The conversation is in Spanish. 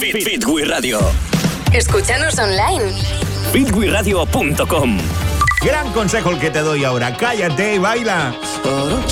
Fit We Radio. Escúchanos online. fitwiradio.com. Gran consejo el que te doy ahora. Cállate y baila.